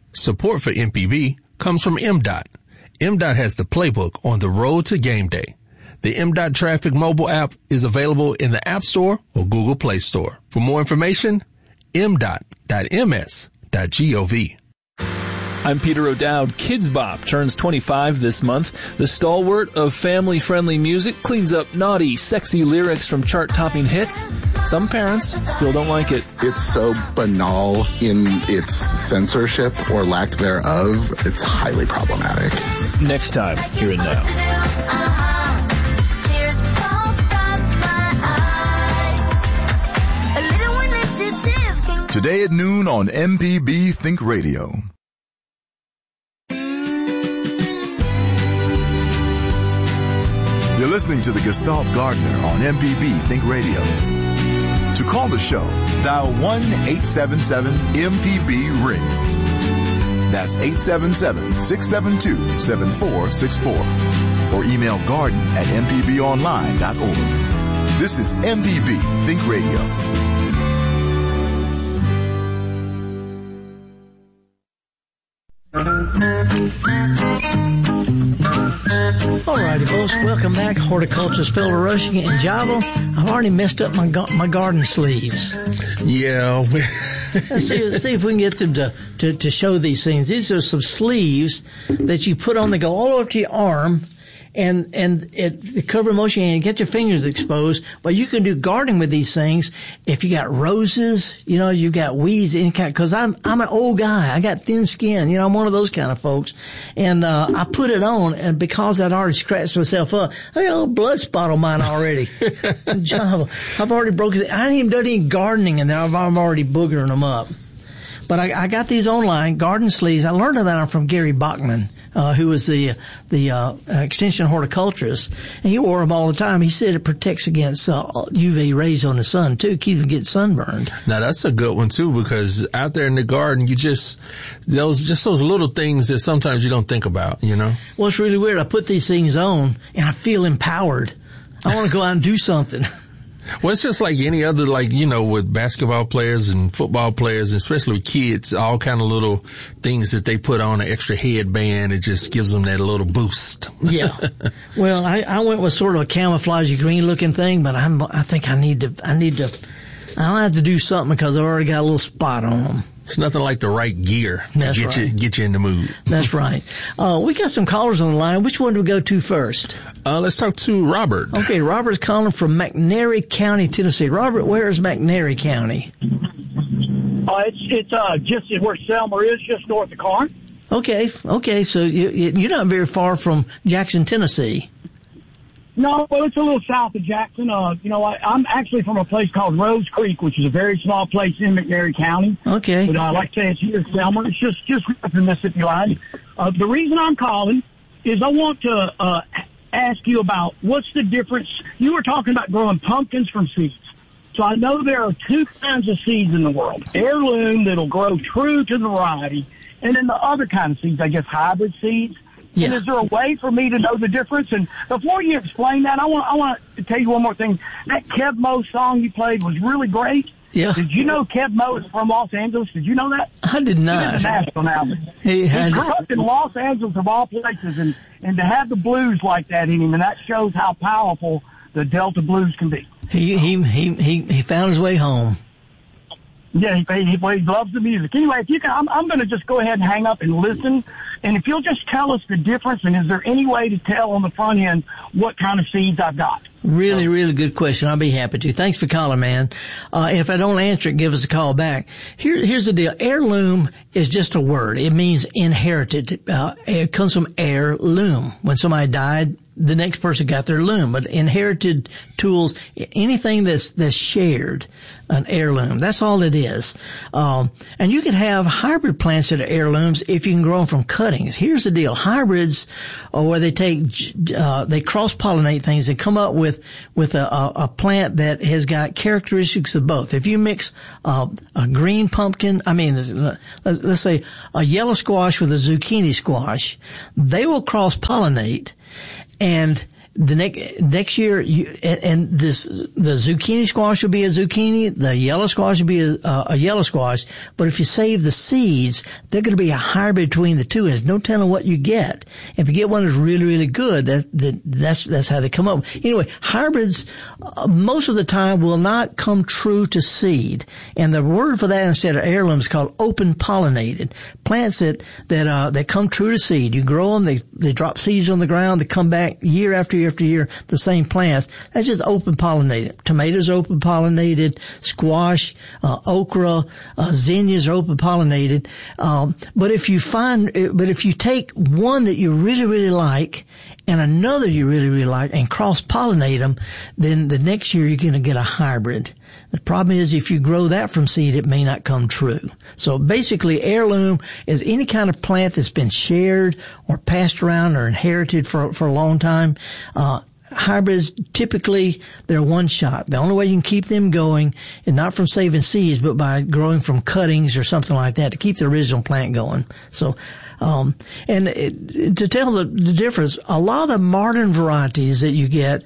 Support for MPB comes from MDOT. MDOT has the playbook on the road to game day. The MDOT Traffic mobile app is available in the App Store or Google Play Store. For more information, mdot.ms.gov. I'm Peter O'Dowd. Kids Bop turns 25 this month. The stalwart of family-friendly music cleans up naughty, sexy lyrics from chart-topping hits. Some parents still don't like it. It's so banal in its censorship or lack thereof. It's highly problematic. Next time, here and now. Today at noon on MPB Think Radio. You're listening to the Gestalt Gardener on MPB Think Radio. To call the show, dial 1-877-MPB-RING. That's 877-672-7464. Or email garden@mpbonline.org. This is MPB Think Radio. Alrighty, folks, welcome back. Horticulturist Phil LaRoche and Javo. I've already messed up my garden sleeves. Yeah. Let's see if we can get them to show these things. These are some sleeves that you put on that go all over to your arm. And the cover motion, and get your fingers exposed. But you can do gardening with these things if you got roses, you got weeds, any kind. Because I'm an old guy, I got thin skin, I'm one of those kind of folks. And I put it on, and because I'd already scratched myself up, I got a little blood spot on mine already. I've already broken it. I ain't even done any gardening, and I'm already boogering them up. But I got these online garden sleeves. I learned about them from Gary Bachman, who was the extension horticulturist, and he wore them all the time. He said it protects against UV rays on the sun too, keeps them getting sunburned. Now that's a good one too, because out there in the garden, those little things that sometimes you don't think about, Well, it's really weird. I put these things on and I feel empowered. I want to go out and do something. Well, it's just like any other, with basketball players and football players, especially with kids, all kind of little things that they put on, an extra headband. It just gives them that little boost. Yeah. Well, I went with sort of a camouflagey green looking thing, but I think I don't have to do something because I've already got a little spot on them. It's nothing like the right gear to get you in the mood. That's right. We got some callers on the line. Which one do we go to first? Let's talk to Robert. Okay, Robert's calling from McNairy County, Tennessee. Robert, where is McNairy County? It's just where Selma is, just north of Karn. Okay. So you're not very far from Jackson, Tennessee. No, well, it's a little south of Jackson. I'm actually from a place called Rose Creek, which is a very small place in McNairy County. Okay. But like I say, it's here in Selma. It's just north of the Mississippi line. The reason I'm calling is I want to ask you about what's the difference. You were talking about growing pumpkins from seeds. So I know there are two kinds of seeds in the world. Heirloom that'll grow true to the variety, and then the other kind of seeds, I guess hybrid seeds. Yeah. And is there a way for me to know the difference? And before you explain that, I want to tell you one more thing. That Kev Mo song you played was really great. Yeah. Did you know Kev Mo is from Los Angeles? Did you know that? I did not. He's international now. He grew up in Los Angeles of all places, and to have the blues like that in him, and that shows how powerful the Delta blues can be. He found his way home. Yeah, he loves the music. Anyway, if you can, I'm going to just go ahead and hang up and listen. And if you'll just tell us the difference, and is there any way to tell on the front end what kind of seeds I've got? Really, really good question. I'll be happy to. Thanks for calling, man. If I don't answer it, give us a call back. Here's the deal. Heirloom is just a word. It means inherited. It comes from heirloom. When somebody died, the next person got their loom. But inherited tools, anything that's shared, an heirloom. That's all it is. And you can have hybrid plants that are heirlooms if you can grow them from cuttings. Here's the deal. Hybrids are where they they cross-pollinate things and come up with a plant that has got characteristics of both. If you mix a green pumpkin, let's say a yellow squash with a zucchini squash, they will cross-pollinate. And the next year, the zucchini squash will be a zucchini, the yellow squash will be a yellow squash. But if you save the seeds, they're going to be a hybrid between the two. There's no telling what you get. If you get one that's really, really good, that's how they come up. Anyway, hybrids, most of the time will not come true to seed. And the word for that instead of heirloom is called open pollinated. Plants that come true to seed. You grow them, they drop seeds on the ground, they come back year after year after year, the same plants. That's just open pollinated. Tomatoes are open pollinated, squash, okra, zinnias are open pollinated. But if you take one that you really, really like and another you really, really like and cross-pollinate them, then the next year you're going to get a hybrid. The problem is if you grow that from seed, it may not come true. So basically, heirloom is any kind of plant that's been shared or passed around or inherited for a long time. Hybrids, typically, they're one shot. The only way you can keep them going is not from saving seeds, but by growing from cuttings or something like that to keep the original plant going. So, to tell the difference, a lot of the modern varieties that you get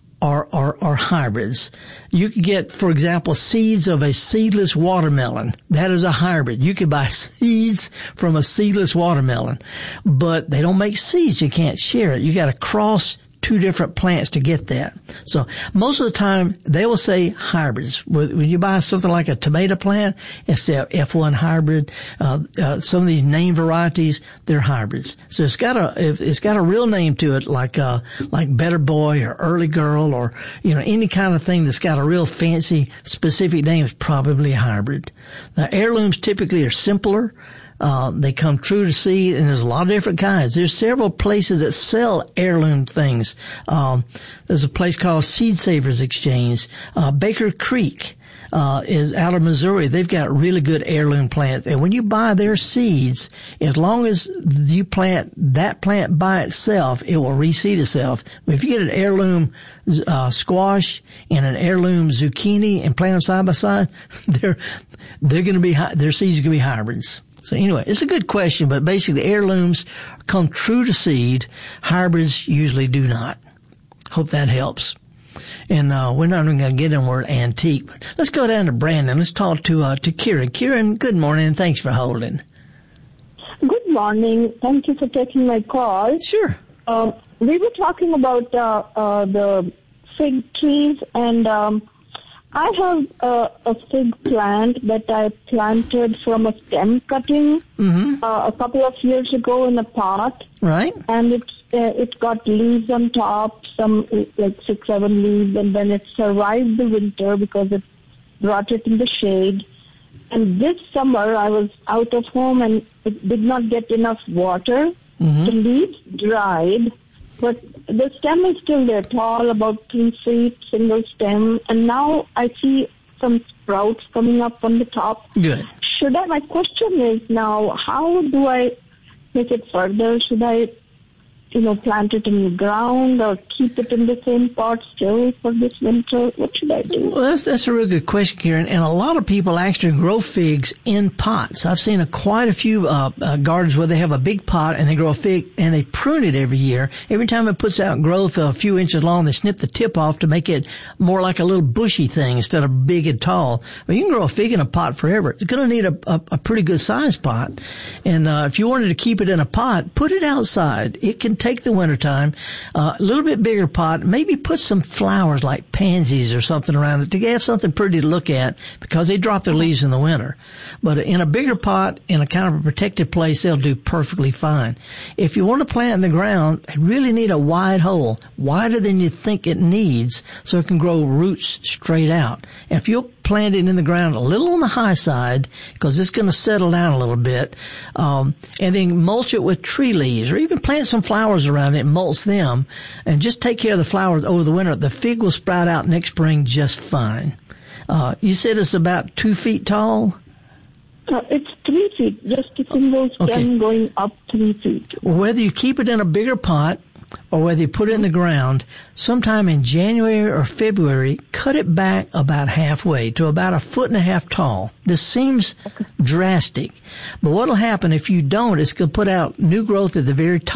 are hybrids. You could get, for example, seeds of a seedless watermelon. That is a hybrid. You could buy seeds from a seedless watermelon, but they don't make seeds. You can't share it. You got to cross two different plants to get that. So most of the time they will say hybrids. When you buy something like a tomato plant, it's the F1 hybrid. Some of these name varieties, they're hybrids. So it's got a real name to it, like Better Boy or Early Girl or, any kind of thing that's got a real fancy specific name is probably a hybrid. Now heirlooms typically are simpler. They come true to seed, and there's a lot of different kinds. There's several places that sell heirloom things. There's a place called Seed Savers Exchange. Baker Creek is out of Missouri. They've got really good heirloom plants. And when you buy their seeds, as long as you plant that plant by itself, it will reseed itself. If you get an heirloom squash and an heirloom zucchini and plant them side by side, their seeds are going to be hybrids. So anyway, it's a good question, but basically heirlooms come true to seed. Hybrids usually do not. Hope that helps. And we're not even going to get in the word antique, but let's go down to Brandon. Let's talk to Kieran. Kieran, good morning, and thanks for holding. Good morning. Thank you for taking my call. Sure. We were talking about the fig trees, and I have a fig plant that I planted from a stem cutting a couple of years ago in a pot. Right. And it got leaves on top, some like 6-7 leaves, and then it survived the winter because it brought it in the shade. And this summer I was out of home and it did not get enough water. The leaves dried, but the stem is still there, tall, about 3 feet, single stem. And now I see some sprouts coming up on the top. Good. My question is now, how do I make it further? Should I, plant it in the ground or keep it in the same pot still for this winter? What should I do? Well, that's a real good question, Karen. And a lot of people actually grow figs in pots. I've seen quite a few gardens where they have a big pot and they grow a fig and they prune it every year. Every time it puts out growth a few inches long, they snip the tip off to make it more like a little bushy thing instead of big and tall. But you can grow a fig in a pot forever. It's going to need a pretty good sized pot. And if you wanted to keep it in a pot, put it outside. It can take the wintertime, a little bit bigger pot, maybe put some flowers like pansies or something around it to have something pretty to look at because they drop their leaves in the winter. But in a bigger pot, in a kind of a protected place, they'll do perfectly fine. If you want to plant in the ground, you really need a wide hole, wider than you think it needs, so it can grow roots straight out. And if you'll plant it in the ground a little on the high side, because it's going to settle down a little bit, and then mulch it with tree leaves, or even plant some flowers around it and mulch them, and just take care of the flowers over the winter. The fig will sprout out next spring just fine. You said it's about 2 feet tall? It's 3 feet, just a single stem going up 3 feet. Whether you keep it in a bigger pot or whether you put it in the ground, sometime in January or February, cut it back about halfway to about 1.5 feet tall. This seems drastic, but what will happen if you don't, it's going to put out new growth at the very top.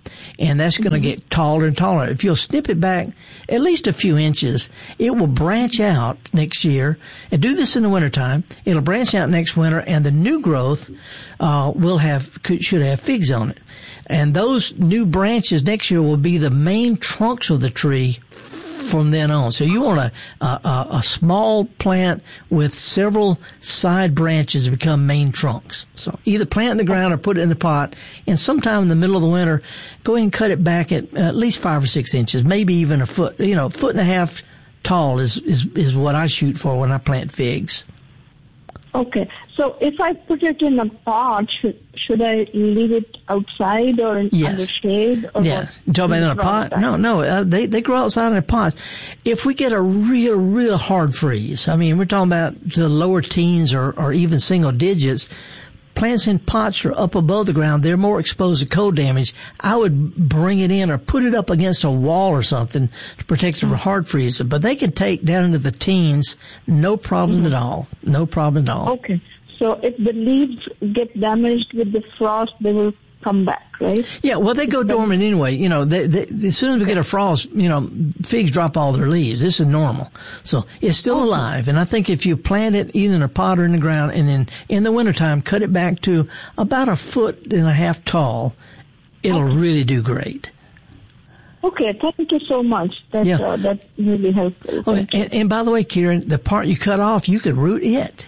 and that's going to get taller and taller. If you'll snip it back at least a few inches, it will branch out next year. And do this in the wintertime. It'll branch out next winter, and the new growth should have figs on it. And those new branches next year will be the main trunks of the tree from then on. So you want a small plant with several side branches to become main trunks. So either plant in the ground or put it in the pot, and sometime in the middle of the winter, go ahead and cut it back at least 5 or 6 inches, maybe even a foot. A foot and a half tall is what I shoot for when I plant figs. Okay. So if I put it in a pot, should I leave it outside or under shade? Or yeah. You talking about in a pot? Outside? No. They grow outside in a pot. If we get a real hard freeze, I mean, we're talking about the lower teens or even single digits, plants in pots are up above the ground. They're more exposed to cold damage. I would bring it in or put it up against a wall or something to protect it from hard freeze. But they can take down into the teens, no problem at all. No problem at all. Okay. So if the leaves get damaged with the frost, they will come back, right? Yeah, well, they go dormant anyway. As soon as we get a frost, figs drop all their leaves. This is normal. So it's still alive. And I think if you plant it either in a pot or in the ground, and then in the wintertime, cut it back to about 1.5 foot tall, it'll really do great. Okay, thank you so much. That's really helpful. Okay, and by the way, Kieran, the part you cut off, you can root it.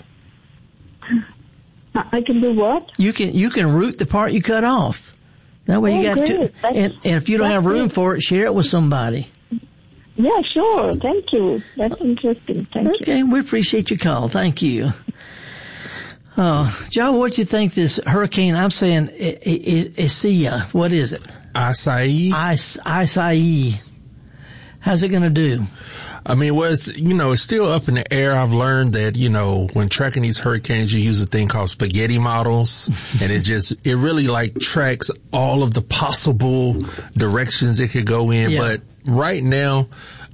I can do what? You can root the part you cut off. That way you got to. And if you don't have room for it, share it with somebody. Yeah, sure. Thank you. That's interesting. Thank you. Okay, we appreciate your call. Thank you. John, what do you think this hurricane? I'm saying Isaiah. What is it? Isaiah. How's it going to do? I mean, it's still up in the air. I've learned that, when tracking these hurricanes, you use a thing called spaghetti models, and it really tracks all of the possible directions it could go in. Yeah. But right now,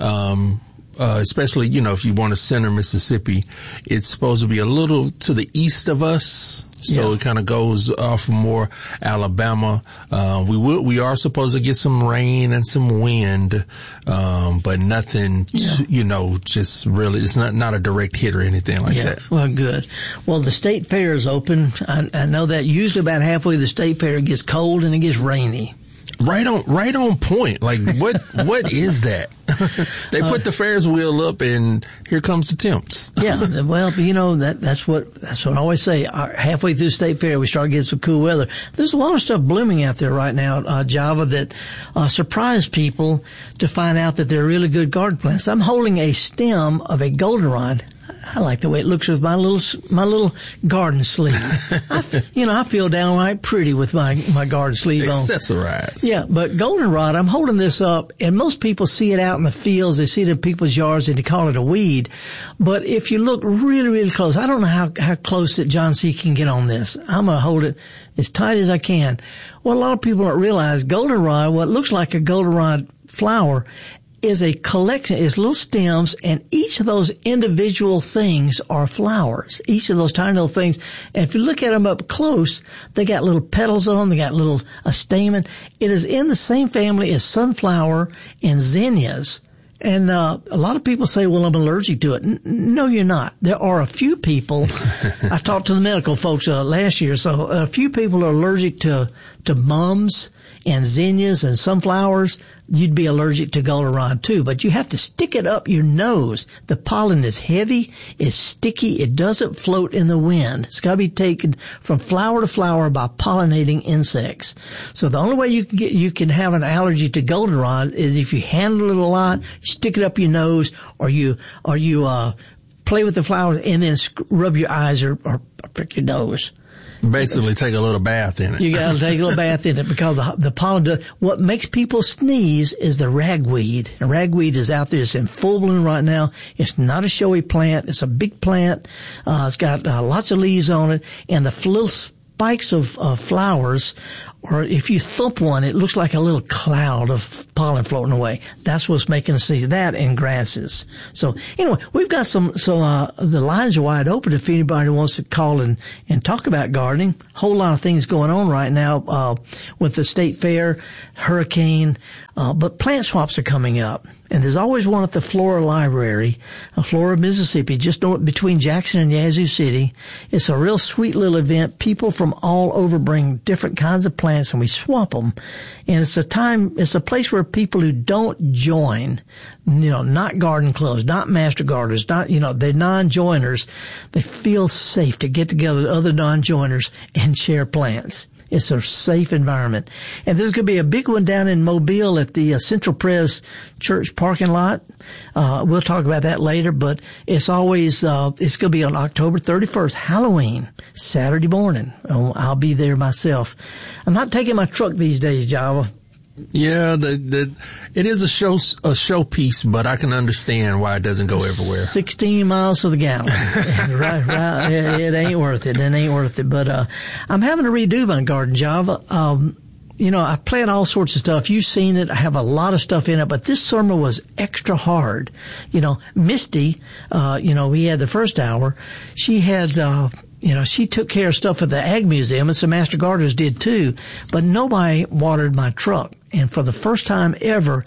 especially, if you want to center Mississippi, it's supposed to be a little to the east of us. So it kind of goes off more Alabama. We are supposed to get some rain and some wind, but nothing, just really, it's not a direct hit or anything like that. Well, good. Well, the state fair is open. I know that usually about halfway the state fair it gets cold and it gets rainy. Right on point. Like, what is that? They put the Ferris wheel up and here comes the temps. Yeah. Well, that's what I always say. Halfway through State Fair, we start getting some cool weather. There's a lot of stuff blooming out there right now, Java, that surprise people to find out that they're really good garden plants. I'm holding a stem of a goldenrod. I like the way it looks with my little garden sleeve. I feel downright pretty with my garden sleeve on. Accessorized. Yeah, but goldenrod, I'm holding this up, and most people see it out in the fields. They see it in people's yards, and they call it a weed. But if you look really, really close, I don't know how close that John C. can get on this. I'm going to hold it as tight as I can. What a lot of people don't realize, goldenrod, what looks like a goldenrod flower, is a collection, is little stems, and each of those individual things are flowers. Each of those tiny little things. And if you look at them up close, they got little petals on them, they got a stamen. It is in the same family as sunflower and zinnias. And a lot of people say, well, I'm allergic to it. No, you're not. There are a few people, I talked to the medical folks last year, so a few people are allergic to mums and zinnias and sunflowers. You'd be allergic to goldenrod too, but you have to stick it up your nose. The pollen is heavy, it's sticky, it doesn't float in the wind. It's got to be taken from flower to flower by pollinating insects. So the only way you can have an allergy to goldenrod is if you handle it a lot, stick it up your nose, or you play with the flowers and then rub your eyes or prick your nose. Basically take a little bath in it. You got to take a little bath in it because the pollen what makes people sneeze is the ragweed. And ragweed is out there. It's in full bloom right now. It's not a showy plant. It's a big plant. It's got lots of leaves on it. And the little spikes of flowers, or if you thump one, it looks like a little cloud of pollen floating away. That's what's making us see that in grasses. So anyway, we've got the lines are wide open if anybody wants to call and talk about gardening. Whole lot of things going on right now, with the state fair, hurricane, but plant swaps are coming up. And there's always one at the Flora Library, Flora, Mississippi, just between Jackson and Yazoo City. It's a real sweet little event. People from all over bring different kinds of plants and we swap them. And it's a place where people who don't join, not garden clubs, not master gardeners, they're non-joiners, they feel safe to get together with other non-joiners and share plants. It's a safe environment. And there's going to be a big one down in Mobile at the Central Pres Church parking lot. We'll talk about that later, but it's always, it's going to be on October 31st, Halloween, Saturday morning. I'll be there myself. I'm not taking my truck these days, Java. Yeah, it is a showpiece, but I can understand why it doesn't go everywhere. 16 miles to the gallon. right. It ain't worth it. It ain't worth it. But, I'm having to redo my garden, Java. I plant all sorts of stuff. You've seen it. I have a lot of stuff in it, but this summer was extra hard. Misty, we had the first hour. She had, she took care of stuff at the Ag Museum, and some master gardeners did too, but nobody watered my truck. And for the first time ever,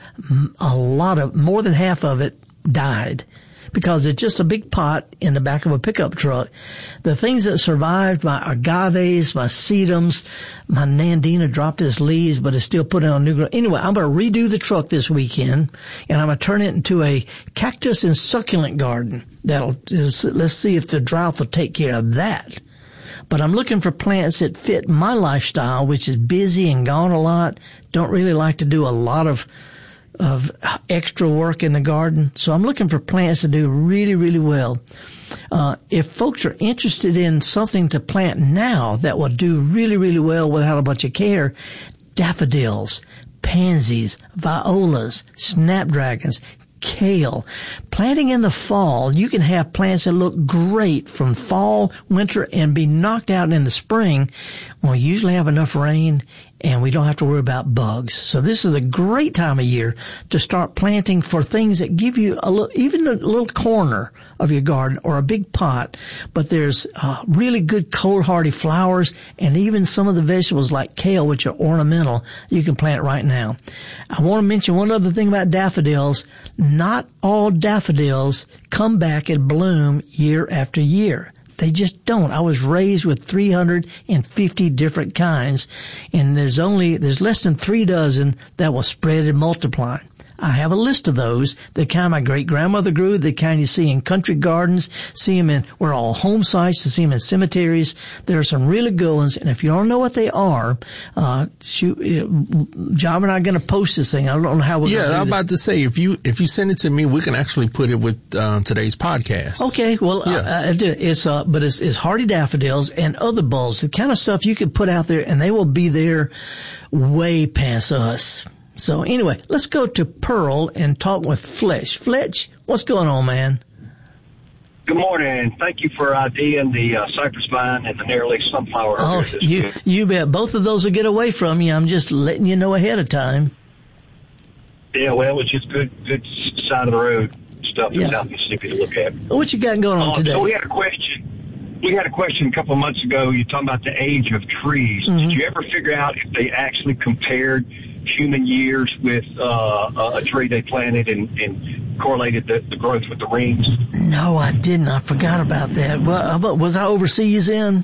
more than half of it died. Because it's just a big pot in the back of a pickup truck. The things that survived, my agaves, my sedums, my nandina dropped its leaves, but it's still putting on new growth. Anyway, I'm going to redo the truck this weekend, and I'm going to turn it into a cactus and succulent garden. Let's see if the drought will take care of that. But I'm looking for plants that fit my lifestyle, which is busy and gone a lot. Don't really like to do a lot of extra work in the garden. So I'm looking for plants to do really, really well. If folks are interested in something to plant now that will do really, really well without a bunch of care, daffodils, pansies, violas, snapdragons, kale. Planting in the fall, you can have plants that look great from fall, winter, and be knocked out in the spring when we usually have enough rain and we don't have to worry about bugs. So this is a great time of year to start planting for things that give you even a little corner of your garden or a big pot. But there's really good cold hardy flowers and even some of the vegetables like kale, which are ornamental, you can plant right now. I want to mention one other thing about daffodils. Not all daffodils come back and bloom year after year. They just don't. I was raised with 350 different kinds, and there's less than 3 dozen that will spread and multiply. I have a list of those. The kind my great-grandmother grew, the kind you see in country gardens, see them we're all home sites, to see them in cemeteries. There are some really good ones, and if you don't know what they are, Job and I are going to post this thing. I don't know how we're going to do I'm about to say, if you send it to me, we can actually put it with today's podcast. Okay, well, I do. It's hardy daffodils and other bulbs, the kind of stuff you could put out there, and they will be there way past us. So anyway, let's go to Pearl and talk with Fletch. Fletch, what's going on, man? Good morning. Thank you for IDing the cypress vine and the nearly sunflower. Oh, you bet. Both of those will get away from you. I'm just letting you know ahead of time. Yeah, well, it's just good side of the road stuff in South Mississippi to look at. What you got going on today? So we had a question a couple of months ago. You're talking about the age of trees. Mm-hmm. Did you ever figure out if they actually compared human years with a tree they planted and correlated the growth with the rings? No, I didn't. I forgot about that. Well, was I overseas in?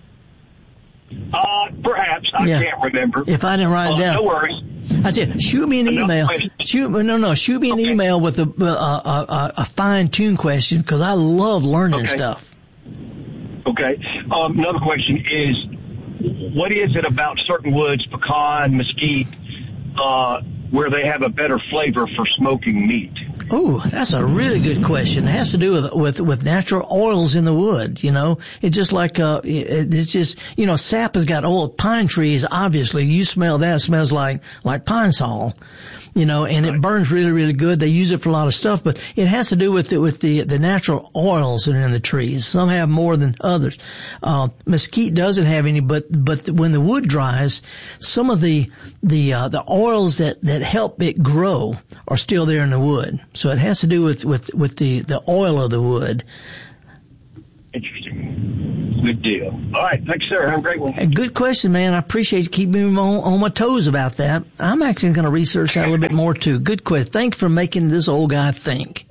Perhaps. I can't remember. If I didn't write it down. No worries. I tell you, shoot me an email. Shoot me an email with a fine-tuned question, because I love learning stuff. Okay. Another question is, what is it about certain woods, pecan, mesquite, where they have a better flavor for smoking meat? Oh, that's a really good question. It has to do with natural oils in the wood, It's just like, it's just, sap has got oil. Pine trees, obviously, you smell that, it smells like pine sol. and it burns really, really good. They use it for a lot of stuff, but it has to do with the natural oils that are in the trees. Some have more than others. Mesquite doesn't have any, but when the wood dries, some of the oils that help it grow are still there in the wood. So it has to do with the oil of the wood. Interesting. Good deal. All right. Thanks, sir. Have a great one. Good question, man. I appreciate you keeping me on my toes about that. I'm actually going to research that a little bit more, too. Good question. Thanks for making this old guy think.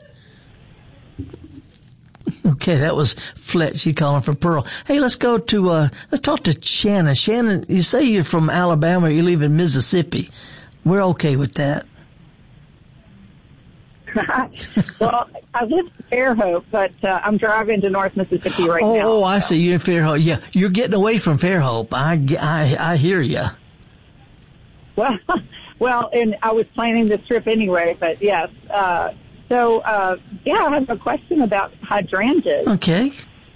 Okay, that was Fletch. You calling from Pearl. Hey, let's go to, let's talk to Shannon. Shannon, you say you're from Alabama, you live in Mississippi. We're okay with that. Well, I live in Fairhope, but I'm driving to North Mississippi right now. Oh, I see. You're in Fairhope. Yeah, you're getting away from Fairhope. I hear you. Well, and I was planning this trip anyway, but yes. So, I have a question about hydrangeas. Okay.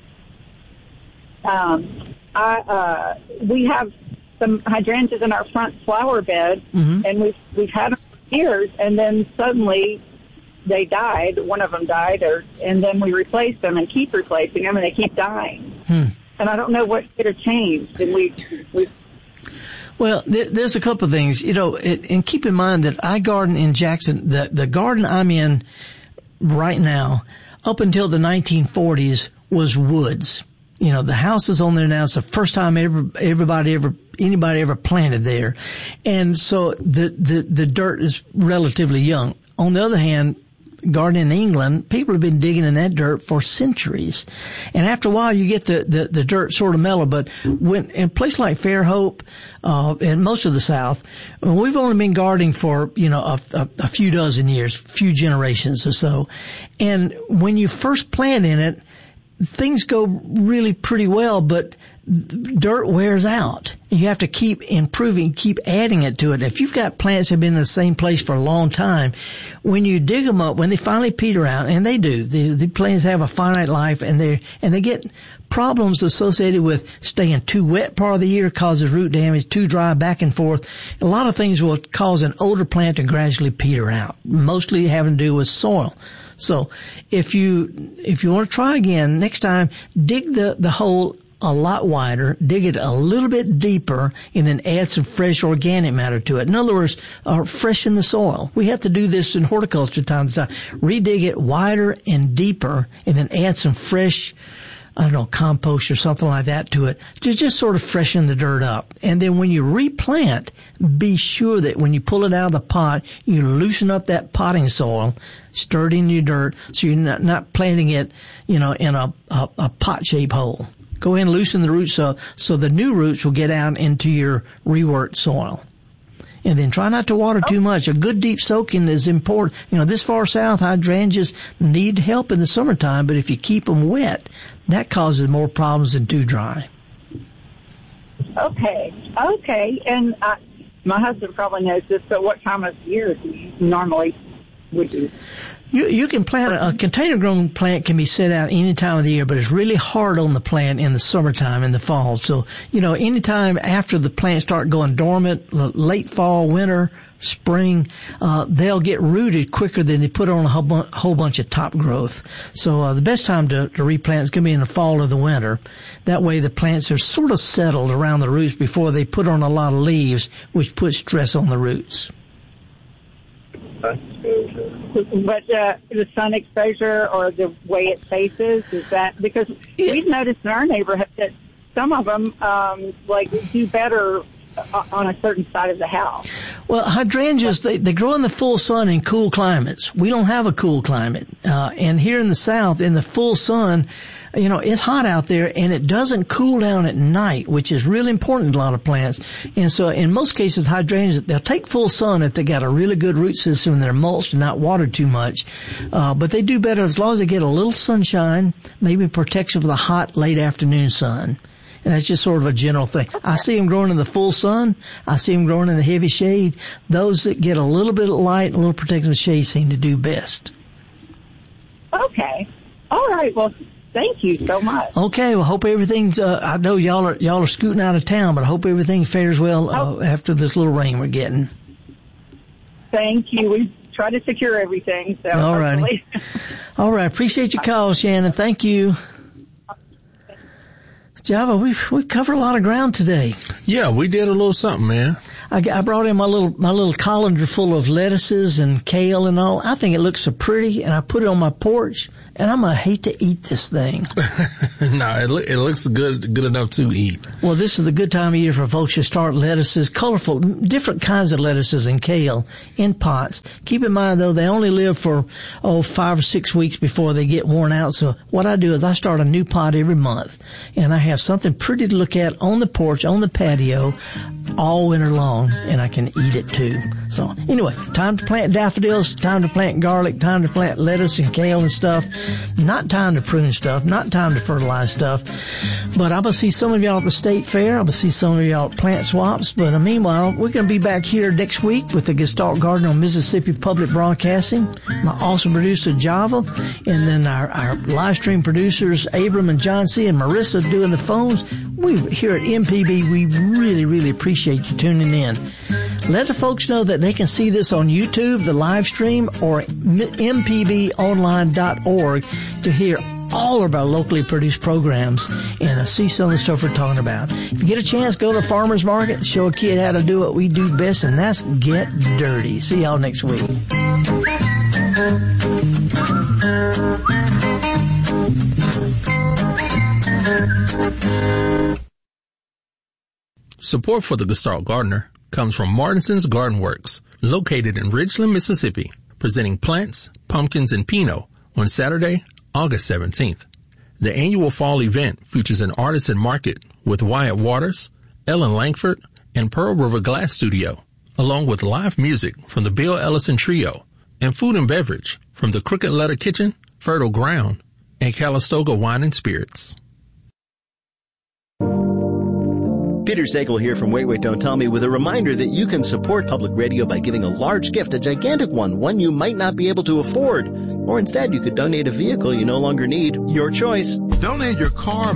We have some hydrangeas in our front flower bed, and we've had them for years, and then suddenly they died. One of them died, and then we replaced them and keep replacing them, and they keep dying. And I don't know what could have changed. And we. Well, there's a couple of things, and keep in mind that I garden in Jackson. The garden I'm in right now, up until the 1940s, was woods. The house is on there now. It's the first time anybody ever planted there, and so the dirt is relatively young. On the other hand, gardening in England, people have been digging in that dirt for centuries. And after a while, you get the dirt sort of mellow. But when in a place like Fairhope, and most of the South, we've only been gardening for, a few dozen years, few generations or so. And when you first plant in it, things go really pretty well, but dirt wears out. You have to keep improving, keep adding it to it. If you've got plants that have been in the same place for a long time, when you dig them up, when they finally peter out, and they do, the plants have a finite life, and they get problems associated with staying too wet part of the year causes root damage, too dry, back and forth. A lot of things will cause an older plant to gradually peter out, mostly having to do with soil. So if you want to try again, next time, dig the hole a lot wider, dig it a little bit deeper, and then add some fresh organic matter to it. In other words, freshen the soil. We have to do this in horticulture time to time. Redig it wider and deeper, and then add some fresh, compost or something like that to it to just sort of freshen the dirt up. And then when you replant, be sure that when you pull it out of the pot, you loosen up that potting soil, stir it in your dirt, so you're not planting it, in a pot-shaped hole. Go ahead and loosen the roots so the new roots will get out into your reworked soil. And then try not to water too much. A good deep soaking is important. This far south, hydrangeas need help in the summertime, but if you keep them wet, that causes more problems than too dry. Okay. And my husband probably knows this, but what time of year do you normally would do? You can plant a container-grown plant can be set out any time of the year, but it's really hard on the plant in the summertime, in the fall. So, any time after the plants start going dormant, late fall, winter, spring, they'll get rooted quicker than they put on a whole bunch of top growth. So, the best time to replant is going to be in the fall or the winter. That way the plants are sort of settled around the roots before they put on a lot of leaves, which puts stress on the roots. But the sun exposure or the way it faces, is that because we've noticed in our neighborhood that some of them do better on a certain side of the house. Well, hydrangeas, they grow in the full sun in cool climates. We don't have a cool climate. And here in the South, in the full sun, it's hot out there, and it doesn't cool down at night, which is really important to a lot of plants. And so in most cases, hydrangeas, they'll take full sun if they got a really good root system and they're mulched and not watered too much. But they do better as long as they get a little sunshine, maybe protection from the hot late afternoon sun. And that's just sort of a general thing. I see them growing in the full sun. I see them growing in the heavy shade. Those that get a little bit of light and a little protection of shade seem to do best. Okay. All right. Well, thank you so much. Okay. Well, hope everything's, I know y'all are scooting out of town, but I hope everything fares well after this little rain we're getting. Thank you. We try to secure everything. So all righty. All right. Appreciate your call, Shannon. Thank you. Java, we've covered a lot of ground today. Yeah, we did a little something, man. I brought in my little colander full of lettuces and kale and all. I think it looks so pretty, and I put it on my porch, and I'm gonna hate to eat this thing. No, it looks good enough to eat. Well, this is the good time of year for folks to start lettuces, colorful, different kinds of lettuces and kale in pots. Keep in mind though, they only live for 5 or 6 weeks before they get worn out. So what I do is I start a new pot every month, and I have something pretty to look at on the porch, on the patio, all winter long, and I can eat it too. So anyway, time to plant daffodils, time to plant garlic, time to plant lettuce and kale and stuff. Not time to prune stuff, not time to fertilize stuff. But I'm going to see some of y'all at the state fair. I'm going to see some of y'all at plant swaps. But meanwhile, we're going to be back here next week with the Gestalt Garden on Mississippi Public Broadcasting. My awesome producer, Java. And then our live stream producers, Abram and John C. and Marissa doing the phones. We here at MPB, we really, really appreciate you tuning in. Let the folks know that they can see this on YouTube, the live stream, or mpbonline.org to hear all of our locally produced programs and see some of the stuff we're talking about. If you get a chance, go to the farmer's market, show a kid how to do what we do best, and that's get dirty. See y'all next week. Support for the Gestalt Gardener comes from Martinson's Garden Works, located in Ridgeland, Mississippi, presenting plants, pumpkins, and Pinot on Saturday, August 17th. The annual fall event features an artisan market with Wyatt Waters, Ellen Langford, and Pearl River Glass Studio, along with live music from the Bill Ellison Trio and food and beverage from the Crooked Letter Kitchen, Fertile Ground, and Calistoga Wine and Spirits. Peter Sagal here from Wait, Don't Tell Me with a reminder that you can support public radio by giving a large gift, a gigantic one you might not be able to afford. Or instead, you could donate a vehicle you no longer need. Your choice. Donate your car